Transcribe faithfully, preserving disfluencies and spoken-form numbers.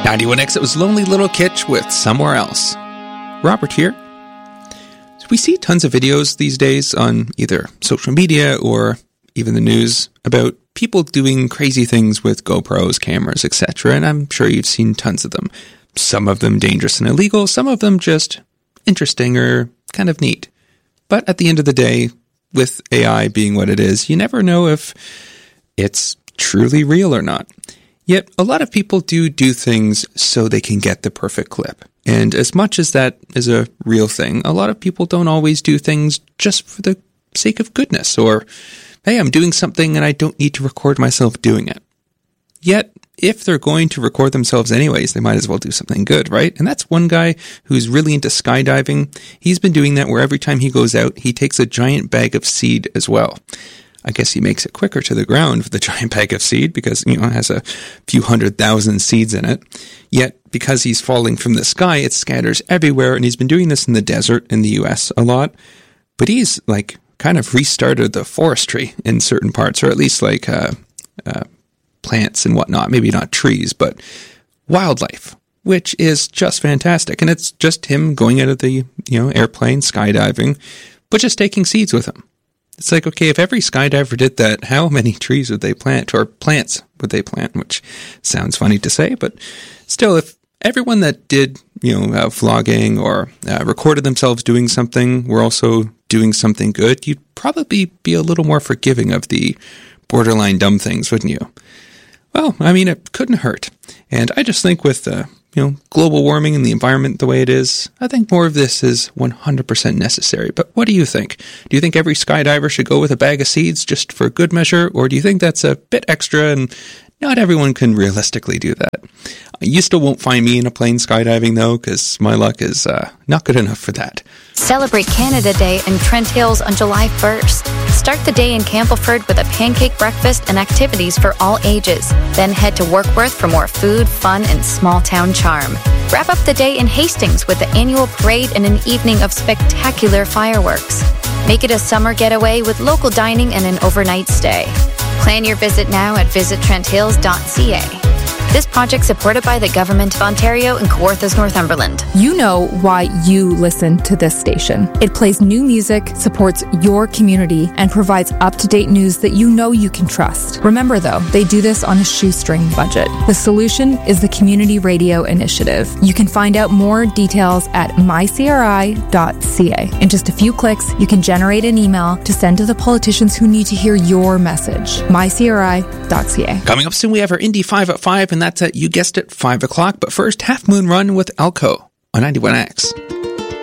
ninety-one X, it was Lonely Little Kitch with Somewhere Else. Robert here. So we see tons of videos these days on either social media or even the news about people doing crazy things with GoPros, cameras, et cetera, and I'm sure you've seen tons of them. Some of them dangerous and illegal, some of them just interesting or kind of neat. But at the end of the day, with A I being what it is, you never know if it's truly real or not. Yet, a lot of people do do things so they can get the perfect clip. And as much as that is a real thing, a lot of people don't always do things just for the sake of goodness, or, hey, I'm doing something and I don't need to record myself doing it. Yet, if they're going to record themselves anyways, they might as well do something good, right? And that's one guy who's really into skydiving. He's been doing that where every time he goes out, he takes a giant bag of seed as well. I guess he makes it quicker to the ground with the giant bag of seed because, you know, it has a few hundred thousand seeds in it. Yet, because he's falling from the sky, it scatters everywhere, and he's been doing this in the desert in the U S a lot. But he's, like, kind of restarted the forestry in certain parts, or at least, like, uh, uh, plants and whatnot. Maybe not trees, but wildlife, which is just fantastic. And it's just him going out of the, you know, airplane, skydiving, but just taking seeds with him. It's like, okay, if every skydiver did that, how many trees would they plant, or plants would they plant? Which sounds funny to say, but still, if everyone that did, you know, uh, vlogging or uh, recorded themselves doing something were also doing something good, you'd probably be a little more forgiving of the borderline dumb things, wouldn't you? Well, I mean, it couldn't hurt. And I just think with, uh, you know, global warming and the environment the way it is, I think more of this is one hundred percent necessary. But what do you think? Do you think every skydiver should go with a bag of seeds just for good measure? Or do you think that's a bit extra and not everyone can realistically do that? You still won't find me in a plane skydiving, though, because my luck is uh, not good enough for that. Celebrate Canada Day in Trent Hills on July first. Start the day in Campbellford with a pancake breakfast and activities for all ages. Then head to Warkworth for more food, fun, and small-town charm. Wrap up the day in Hastings with the annual parade and an evening of spectacular fireworks. Make it a summer getaway with local dining and an overnight stay. Plan your visit now at visit trent hills dot c a. This project supported by the Government of Ontario and Kawarthas, Northumberland. You know why you listen to this station. It plays new music, supports your community, and provides up-to-date news that you know you can trust. Remember, though, they do this on a shoestring budget. The solution is the Community Radio Initiative. You can find out more details at my c r i dot c a. In just a few clicks, you can generate an email to send to the politicians who need to hear your message. my c r i dot c a. Coming up soon, we have our Indie five at five, and that's at, you guessed it, five o'clock. But first, Half Moon Run with Alco on ninety-one X.